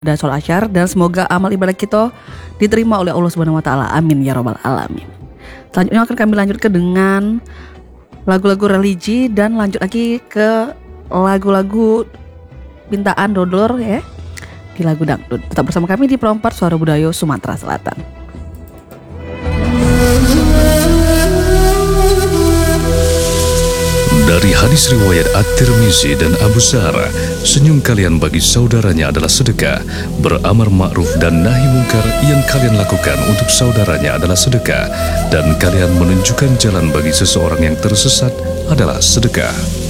dan sholat asyar, dan semoga amal ibadah kita diterima oleh Allah Subhanahu wa taala. Amin ya rabbal alamin. Selanjutnya akan kami lanjutkan dengan lagu-lagu religi dan lanjut lagi ke lagu-lagu bintaan dodor ya, di lagu dangdut. Tetap bersama kami di Perompak Suara Budaya Sumatera Selatan. Dari hadis riwayat At-Tirmizi dan Abu Zahra, senyum kalian bagi saudaranya adalah sedekah. Beramar ma'ruf dan nahi mungkar yang kalian lakukan untuk saudaranya adalah sedekah. Dan kalian menunjukkan jalan bagi seseorang yang tersesat adalah sedekah.